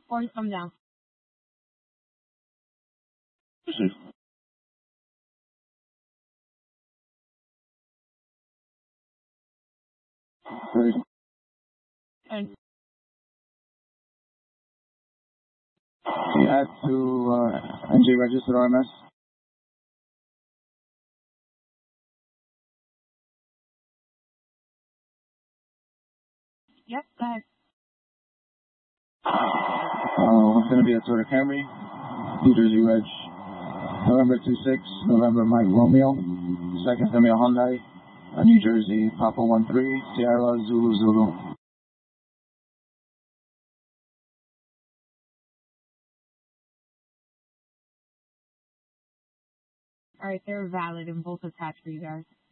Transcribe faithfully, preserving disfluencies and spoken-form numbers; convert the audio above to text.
Or come down. Proceed. Ready. And Can you add to uh, N J registered R M S? yep, go ahead. Uh, it's going to be a Toyota Camry, New Jersey Reg, November two six, November Mike Romeo. Second, going to be a Hyundai, uh, New Jersey, Papa one three, Sierra Zulu Zulu. All right, they're valid and both attached for you guys.